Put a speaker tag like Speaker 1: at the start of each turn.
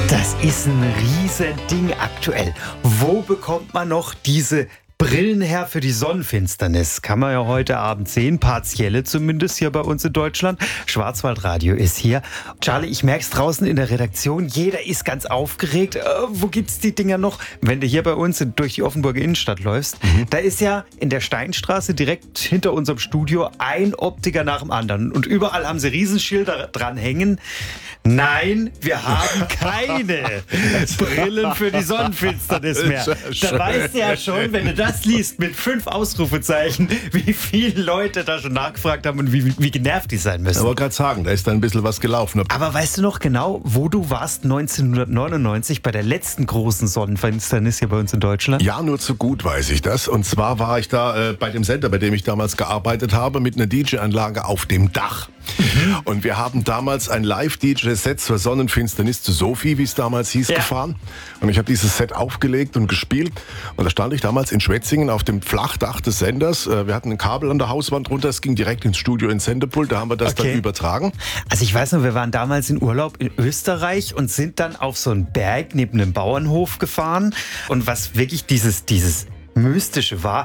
Speaker 1: Das ist ein Riesending aktuell. Wo bekommt man noch diese Brillen her für die Sonnenfinsternis? Kann man ja heute Abend sehen, partielle zumindest hier bei uns in Deutschland. Schwarzwaldradio ist hier. Charlie, ich merke es draußen in der Redaktion, jeder ist ganz aufgeregt. Wo gibt's die Dinger noch? Wenn du hier bei uns durch die Offenburger Innenstadt läufst, da ist ja in der Steinstraße direkt hinter unserem Studio ein Optiker nach dem anderen. Und überall haben sie Riesenschilder dranhängen. Nein, wir haben keine Brillen für die Sonnenfinsternis mehr. Da weißt du ja schon, wenn du das liest mit 5 Ausrufezeichen, wie viele Leute da schon nachgefragt haben und wie genervt die sein müssen.
Speaker 2: Ich wollte gerade sagen, da ist da ein bisschen was gelaufen.
Speaker 1: Aber weißt du noch genau, wo du warst 1999 bei der letzten großen Sonnenfinsternis hier bei uns in Deutschland?
Speaker 2: Ja, nur zu gut weiß ich das. Und zwar war ich da bei dem Sender, bei dem ich damals gearbeitet habe, mit einer DJ-Anlage auf dem Dach. Und wir haben damals ein Live-DJ-Set zur Sonnenfinsternis zu Sophie, wie es damals hieß, gefahren. Und ich habe dieses Set aufgelegt und gespielt. Und da stand ich damals in Schwetzingen auf dem Flachdach des Senders. Wir hatten ein Kabel an der Hauswand runter, es ging direkt ins Studio, ins Sendepult. Da haben wir das dann übertragen.
Speaker 1: Also ich weiß noch, wir waren damals in Urlaub in Österreich und sind dann auf so einen Berg neben einem Bauernhof gefahren. Und was wirklich dieses Mystische war,